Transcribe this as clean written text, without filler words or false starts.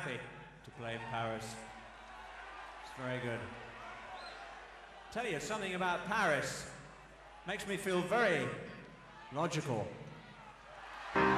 happy to play in Paris. It's very good. Tell you something about Paris makes me feel very logical.